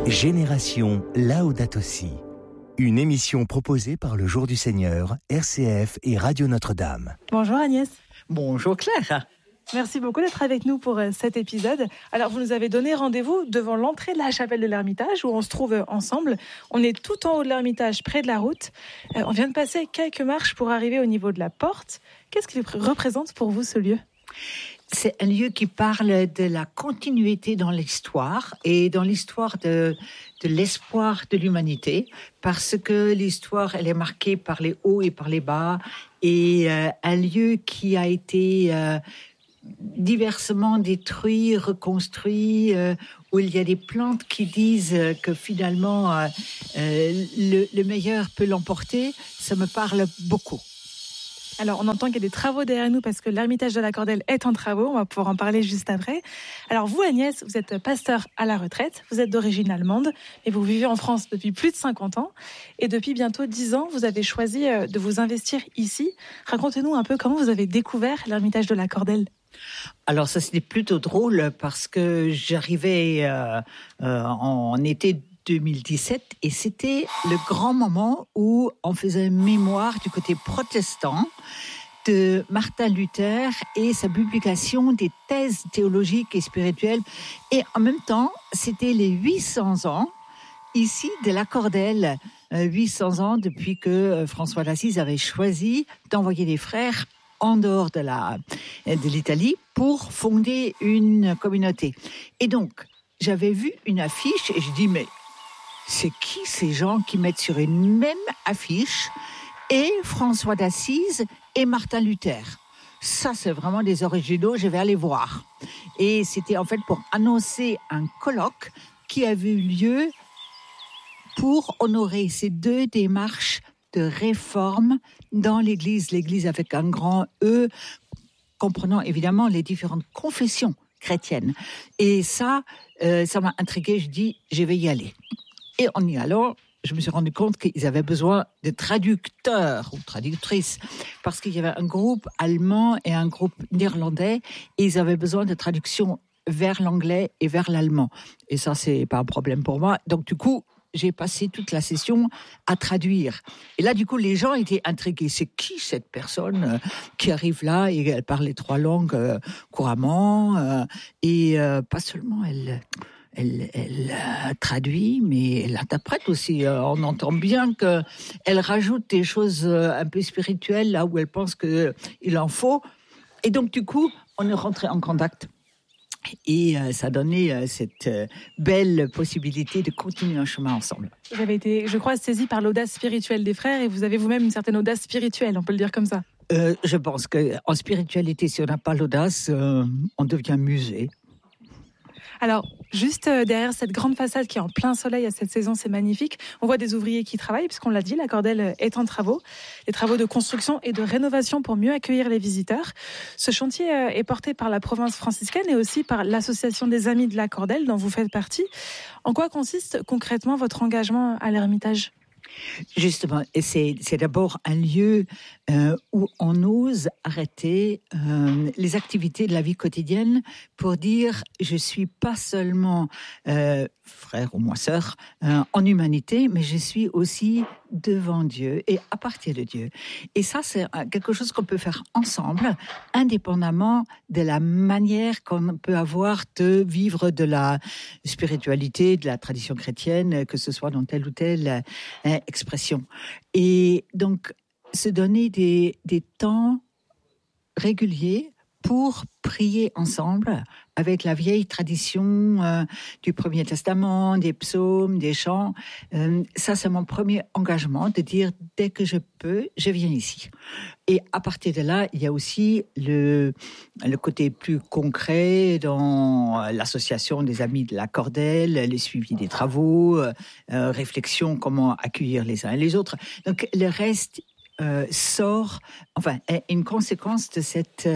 Génération Laudato Si. Une émission proposée par le Jour du Seigneur, RCF et Radio Notre-Dame. Bonjour Agnès. Bonjour Claire. Merci beaucoup d'être avec nous pour cet épisode. Alors, vous nous avez donné rendez-vous devant l'entrée de la chapelle de l'Ermitage où on se trouve ensemble. On est tout en haut de l'Ermitage, près de la route. On vient de passer quelques marches pour arriver au niveau de la porte. Qu'est-ce qu'il représente pour vous ce lieu ? C'est un lieu qui parle de la continuité dans l'histoire et dans l'histoire de l'espoir de l'humanité, parce que l'histoire, elle est marquée par les hauts et par les bas, et un lieu qui a été diversement détruit, reconstruit, où il y a des plantes qui disent que finalement le meilleur peut l'emporter, ça me parle beaucoup. Alors, on entend qu'il y a des travaux derrière nous parce que l'Ermitage de la Cordelle est en travaux. On va pouvoir en parler juste après. Alors, vous, Agnès, vous êtes pasteur à la retraite. Vous êtes d'origine allemande et vous vivez en France depuis plus de 50 ans. Et depuis bientôt 10 ans, vous avez choisi de vous investir ici. Racontez-nous un peu comment vous avez découvert l'Ermitage de la Cordelle. Alors, ça, c'était plutôt drôle parce que j'arrivais en été 2017 et c'était le grand moment où on faisait mémoire du côté protestant de Martin Luther et sa publication des thèses théologiques et spirituelles, et en même temps c'était les 800 ans ici de la Cordelle, 800 ans depuis que François d'Assise avait choisi d'envoyer des frères en dehors de l'Italie pour fonder une communauté. Et donc j'avais vu une affiche et je dis mais c'est qui ces gens qui mettent sur une même affiche et François d'Assise et Martin Luther? Ça, c'est vraiment des originaux, je vais aller voir. Et c'était en fait pour annoncer un colloque qui avait eu lieu pour honorer ces deux démarches de réforme dans l'Église. L'Église avec un grand E, comprenant évidemment les différentes confessions chrétiennes. Et ça m'a intriguée, je dis, je vais y aller. Et en y allant, je me suis rendu compte qu'ils avaient besoin de traducteurs ou traductrices, parce qu'il y avait un groupe allemand et un groupe néerlandais, et ils avaient besoin de traduction vers l'anglais et vers l'allemand. Et ça, c'est pas un problème pour moi. Donc, du coup, j'ai passé toute la session à traduire. Et là, du coup, les gens étaient intrigués. C'est qui cette personne qui arrive là et elle parle les 3 langues couramment et pas seulement elle traduit, mais elle interprète aussi. On entend bien qu'elle rajoute des choses un peu spirituelles là où elle pense qu'il en faut. Et donc, du coup, on est rentré en contact. Et ça a donné cette belle possibilité de continuer un chemin ensemble. Vous avez été, je crois, saisi par l'audace spirituelle des frères et vous avez vous-même une certaine audace spirituelle, on peut le dire comme ça. Je pense qu'en spiritualité, si on n'a pas l'audace, on devient musée. Alors, juste derrière cette grande façade qui est en plein soleil à cette saison, c'est magnifique. On voit des ouvriers qui travaillent, puisqu'on l'a dit, la Cordelle est en travaux. Des travaux de construction et de rénovation pour mieux accueillir les visiteurs. Ce chantier est porté par la province franciscaine et aussi par l'association des Amis de la Cordelle, dont vous faites partie. En quoi consiste concrètement votre engagement à l'Ermitage ? Justement, et c'est d'abord un lieu où on ose arrêter les activités de la vie quotidienne pour dire je suis pas seulement frère ou moi sœur en humanité, mais je suis aussi devant Dieu et à partir de Dieu. Et ça, c'est quelque chose qu'on peut faire ensemble, indépendamment de la manière qu'on peut avoir de vivre de la spiritualité, de la tradition chrétienne, que ce soit dans telle ou telle expression. Et donc, se donner des temps réguliers pour prier ensemble avec la vieille tradition du Premier Testament, des psaumes, des chants. Ça, c'est mon premier engagement, de dire dès que je peux, je viens ici. Et à partir de là, il y a aussi le côté plus concret dans l'association des Amis de la Cordelle, le suivi des travaux, réflexion, comment accueillir les uns et les autres. Donc, le reste sort, enfin, est une conséquence de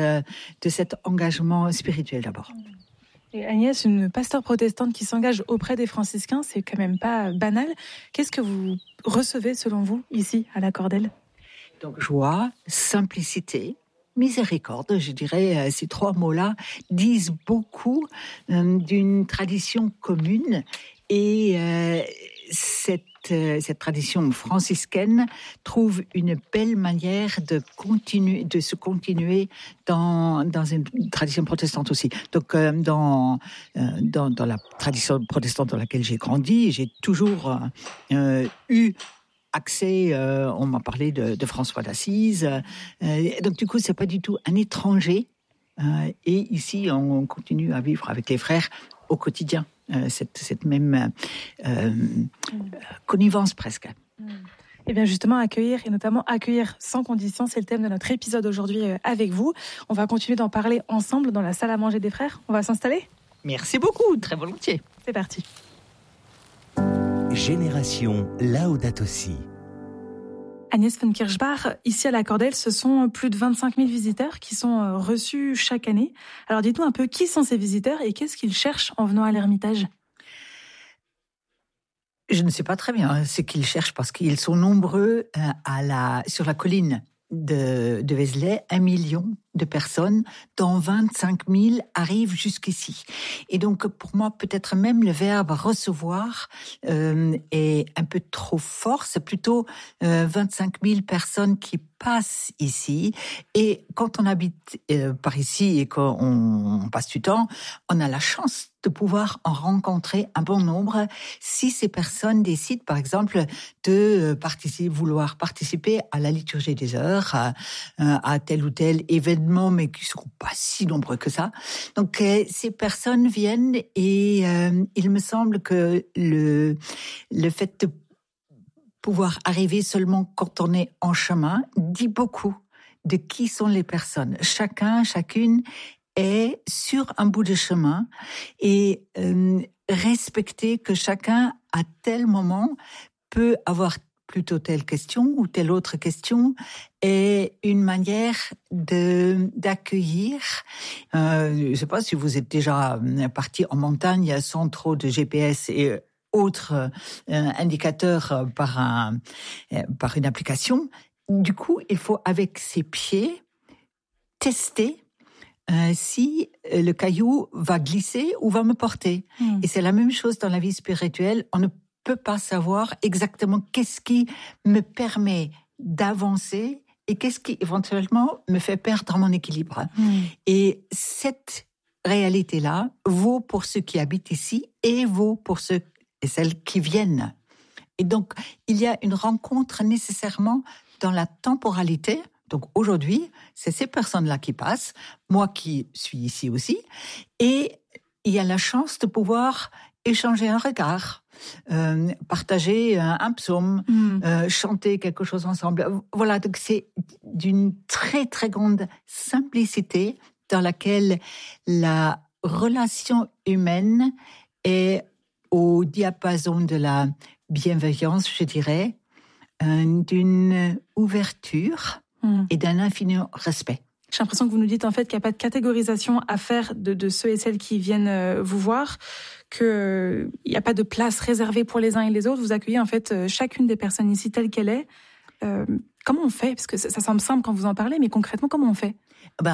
cet engagement spirituel d'abord. Et Agnès, une pasteur protestante qui s'engage auprès des franciscains, c'est quand même pas banal. Qu'est-ce que vous recevez selon vous ici à la Cordelle ? Donc joie, simplicité, miséricorde, je dirais, ces 3 mots-là disent beaucoup d'une tradition commune Et cette tradition franciscaine trouve une belle manière de se continuer dans une tradition protestante aussi. Donc, dans la tradition protestante dans laquelle j'ai grandi, j'ai toujours eu accès, on m'a parlé de François d'Assise. Donc, du coup, c'est pas du tout un étranger. Et ici, on continue à vivre avec les frères au quotidien. Cette même connivence presque. Et bien justement, accueillir, et notamment accueillir sans condition, c'est le thème de notre épisode aujourd'hui avec vous. On va continuer d'en parler ensemble dans la salle à manger des frères. On va s'installer ? Merci beaucoup, très volontiers. C'est parti. Génération Laudato Si. Agnès von Kirchbach, ici à la Cordelle, ce sont plus de 25 000 visiteurs qui sont reçus chaque année. Alors dites-nous un peu qui sont ces visiteurs et qu'est-ce qu'ils cherchent en venant à l'Ermitage ? Je ne sais pas très bien ce qu'ils cherchent parce qu'ils sont nombreux sur la colline de Vézelay, 1 million de personnes, dont 25 000 arrivent jusqu'ici. Et donc, pour moi, peut-être même le verbe recevoir est un peu trop fort. C'est plutôt 25 000 personnes qui passent ici. Et quand on habite par ici et qu'on passe du temps, on a la chance de pouvoir en rencontrer un bon nombre si ces personnes décident, par exemple, de vouloir participer à la liturgie des heures, à tel ou tel événement, mais qui ne seront pas si nombreux que ça. Donc, ces personnes viennent et il me semble que le fait de pouvoir arriver seulement quand on est en chemin dit beaucoup de qui sont les personnes. Chacune est sur un bout de chemin et respecter que chacun, à tel moment, peut avoir plutôt telle question ou telle autre question est une manière d'accueillir. Je ne sais pas si vous êtes déjà parti en montagne sans trop de GPS et autres indicateurs par une application. Du coup, il faut avec ses pieds tester si le caillou va glisser ou va me porter. Et c'est la même chose dans la vie spirituelle. On ne peut pas savoir exactement qu'est-ce qui me permet d'avancer et qu'est-ce qui éventuellement me fait perdre mon équilibre. Et cette réalité-là vaut pour ceux qui habitent ici et vaut pour ceux et celles qui viennent. Et donc, il y a une rencontre nécessairement dans la temporalité. Donc aujourd'hui, c'est ces personnes-là qui passent, moi qui suis ici aussi, et il y a la chance de pouvoir échanger un regard, partager un psaume, chanter quelque chose ensemble. Voilà, donc c'est d'une très très grande simplicité dans laquelle la relation humaine est au diapason de la bienveillance, je dirais, d'une ouverture et d'un infini respect. J'ai l'impression que vous nous dites en fait qu'il n'y a pas de catégorisation à faire de ceux et celles qui viennent vous voir, qu'il n'y a pas de place réservée pour les uns et les autres. Vous accueillez en fait chacune des personnes ici telle qu'elle est. Comment on fait ? Parce que ça semble simple quand vous en parlez, mais concrètement, comment on fait ?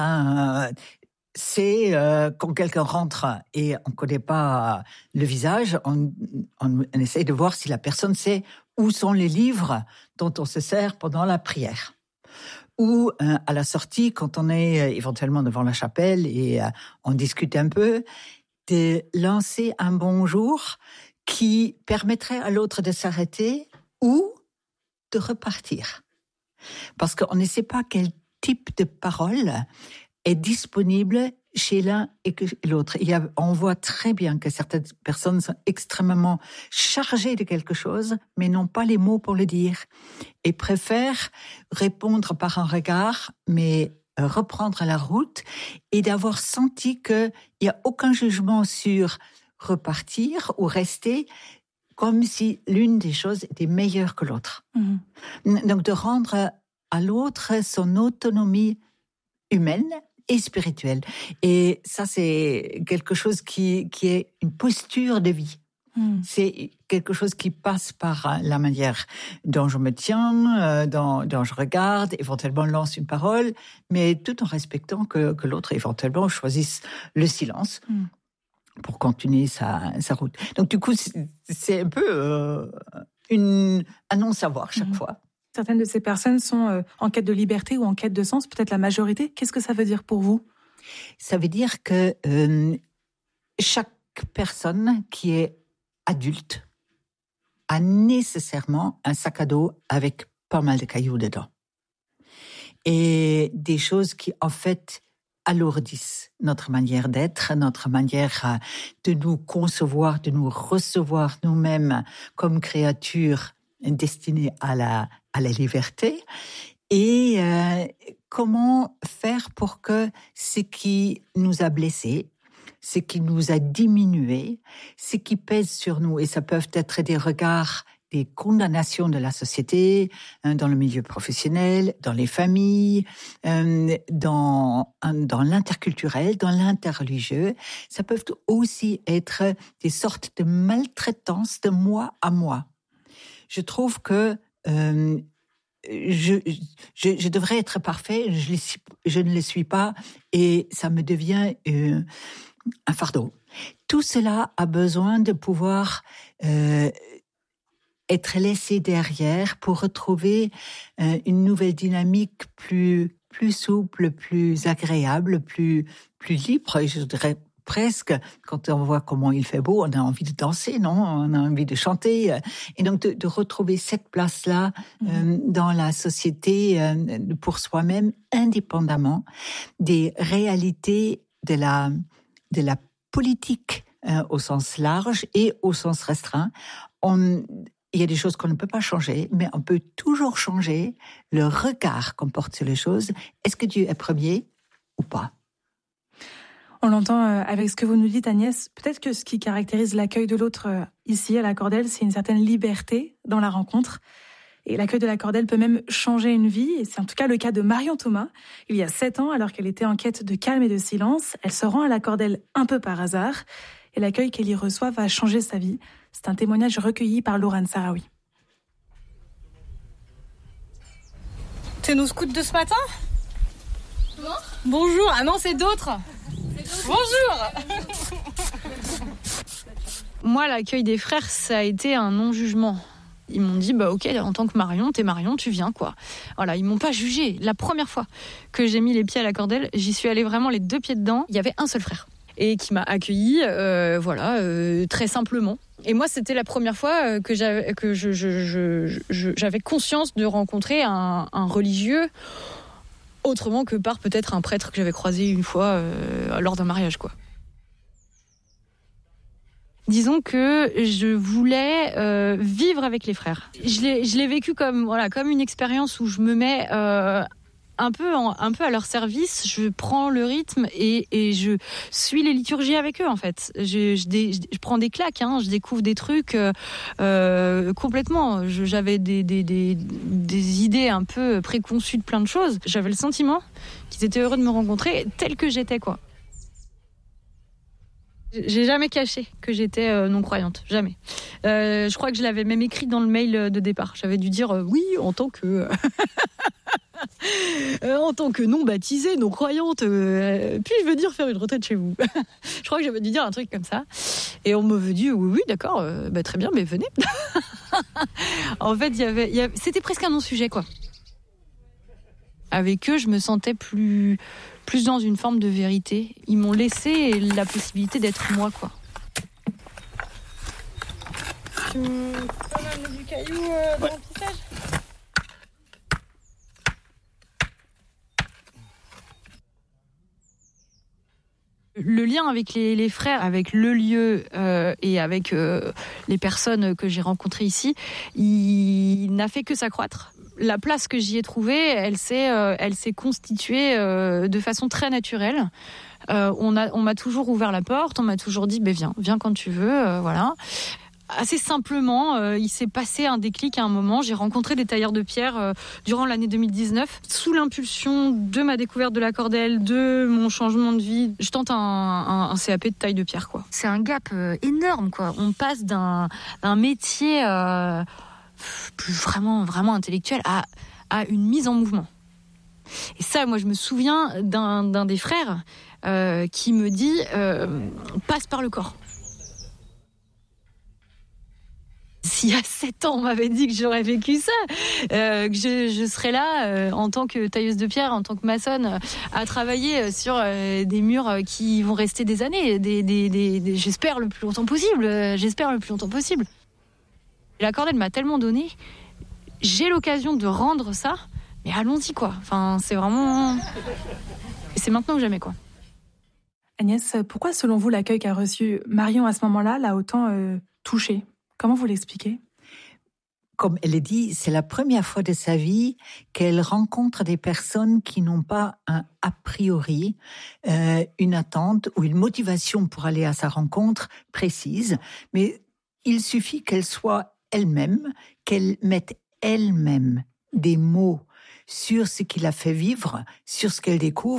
C'est quand quelqu'un rentre et on ne connaît pas le visage, on essaye de voir si la personne sait où sont les livres dont on se sert pendant la prière. Ou à la sortie, quand on est éventuellement devant la chapelle et on discute un peu, de lancer un bonjour qui permettrait à l'autre de s'arrêter ou de repartir. Parce qu'on ne sait pas quel type de parole est disponible chez l'un et l'autre. On voit très bien que certaines personnes sont extrêmement chargées de quelque chose, mais n'ont pas les mots pour le dire, et préfèrent répondre par un regard, mais reprendre la route, et d'avoir senti qu'il n'y a aucun jugement sur repartir ou rester, comme si l'une des choses était meilleure que l'autre. Donc de rendre à l'autre son autonomie humaine et spirituelle. Et ça, c'est quelque chose qui est une posture de vie. C'est quelque chose qui passe par la manière dont je me tiens, dont je regarde, éventuellement lance une parole, mais tout en respectant que l'autre éventuellement choisisse le silence. pour continuer sa route. Donc du coup, c'est un peu un non-savoir chaque fois. Certaines de ces personnes sont en quête de liberté ou en quête de sens, peut-être la majorité. Qu'est-ce que ça veut dire pour vous ? Ça veut dire que chaque personne qui est adulte a nécessairement un sac à dos avec pas mal de cailloux dedans. Et des choses qui, en fait, alourdissent notre manière d'être, notre manière de nous concevoir, de nous recevoir nous-mêmes comme créatures destinées à la liberté. Et comment faire pour que ce qui nous a blessés, ce qui nous a diminués, ce qui pèse sur nous, et ça peut être des regards, des condamnations de la société, dans le milieu professionnel, dans les familles, dans l'interculturel, dans l'interreligieux. Ça peut aussi être des sortes de maltraitance de moi à moi. Je trouve que je devrais être parfait, je ne le suis pas, et ça me devient un fardeau. Tout cela a besoin de pouvoir être laissé derrière pour retrouver une nouvelle dynamique plus souple, plus agréable, plus libre, je dirais presque. Quand on voit comment il fait beau, on a envie de danser, non ? On a envie de chanter. Et donc de retrouver cette place-là dans la société pour soi-même, indépendamment des réalités de la politique au sens large et au sens restreint. Il y a des choses qu'on ne peut pas changer, mais on peut toujours changer le regard qu'on porte sur les choses. Est-ce que Dieu est premier ou pas ? On l'entend avec ce que vous nous dites, Agnès. Peut-être que ce qui caractérise l'accueil de l'autre ici à la Cordelle, c'est une certaine liberté dans la rencontre. Et l'accueil de la Cordelle peut même changer une vie. Et c'est en tout cas le cas de Marion Thomas. Il y a 7 ans, alors qu'elle était en quête de calme et de silence, elle se rend à la Cordelle un peu par hasard. Et l'accueil qu'elle y reçoit va changer sa vie. C'est un témoignage recueilli par Laurent Sarawi. C'est nos scouts de ce matin ? Bonjour. Ah non, c'est d'autres. Bonjour. Moi, l'accueil des frères, ça a été un non-jugement. Ils m'ont dit, ok, en tant que Marion, t'es Marion, tu viens, quoi. Voilà, ils m'ont pas jugé. La première fois que j'ai mis les pieds à la Cordelle, j'y suis allée vraiment les 2 pieds dedans. Il y avait un seul frère. Et qui m'a accueillie, très simplement. Et moi, c'était la première fois que j'avais conscience de rencontrer un religieux, autrement que par peut-être un prêtre que j'avais croisé une fois lors d'un mariage, quoi. Disons que je voulais vivre avec les frères. Je l'ai vécu comme une expérience où je me mets un peu à leur service. Je prends le rythme et je suis les liturgies avec eux, en fait. Je prends des claques, je découvre des trucs complètement. J'avais des idées un peu préconçues de plein de choses. J'avais le sentiment qu'ils étaient heureux de me rencontrer tel que j'étais, quoi. J'ai jamais caché que j'étais non-croyante, jamais. Je crois que je l'avais même écrit dans le mail de départ. J'avais dû dire oui, en tant que non-baptisée, non-croyante, puis-je venir faire une retraite chez vous. Je crois que j'avais dû dire un truc comme ça. Et on m'avait dit oui, d'accord, très bien, mais venez. En fait, c'était presque un non-sujet, quoi. Avec eux, je me sentais plus dans une forme de vérité. Ils m'ont laissé la possibilité d'être moi, quoi. Tu peux m'amener du caillou dans l'emplissage ? Le lien avec les frères, avec le lieu et avec les personnes que j'ai rencontrées ici, il n'a fait que s'accroître. La place que j'y ai trouvée, elle s'est constituée de façon très naturelle. On m'a toujours ouvert la porte, on m'a toujours dit viens quand tu veux, voilà. Assez simplement, il s'est passé un déclic à un moment. J'ai rencontré des tailleurs de pierre durant l'année 2019. Sous l'impulsion de ma découverte de la Cordelle, de mon changement de vie, je tente un CAP de taille de pierre, quoi. C'est un gap énorme, quoi. On passe d'un métier plus vraiment intellectuel à une mise en mouvement. Et ça, moi, je me souviens d'un des frères qui me dit passe par le corps. S'il y a 7 ans, on m'avait dit que j'aurais vécu ça, que je serais là en tant que tailleuse de pierre, en tant que maçonne, à travailler sur des murs qui vont rester des années, j'espère le plus longtemps possible. Et la cordelle m'a tellement donné, j'ai l'occasion de rendre ça, mais allons-y quoi. Enfin, c'est vraiment, c'est maintenant ou jamais quoi. Agnès, pourquoi selon vous l'accueil qu'a reçu Marion à ce moment-là l'a autant touchée ? Comment vous l'expliquez ? Comme elle le dit, c'est la première fois de sa vie qu'elle rencontre des personnes qui n'ont pas un a priori, une attente ou une motivation pour aller à sa rencontre précise, mais il suffit qu'elle soit elle-même, qu'elle mette elle-même des mots sur ce qui la fait vivre, sur ce qu'elle découvre.